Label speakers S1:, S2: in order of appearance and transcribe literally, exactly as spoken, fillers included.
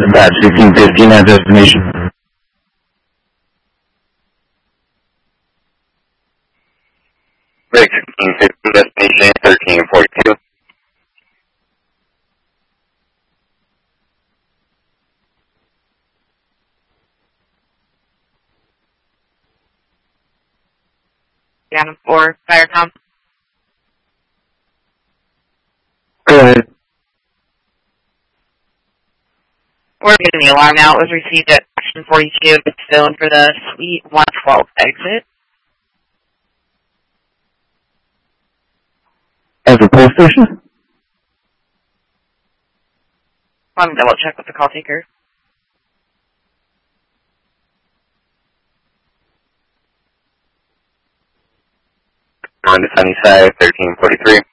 S1: Dispatch sixteen fifteen at destination.
S2: Rick sixteen fifteen, destination thirteen forty-two.
S3: Down for Firecom.
S1: Go ahead.
S3: We're getting the alarm now. It was received at Section forty-two. It's still in for the Suite one twelve exit.
S1: As a police station?
S3: Let me double check with the call taker.
S2: On to Sunnyside, thirteen forty-three.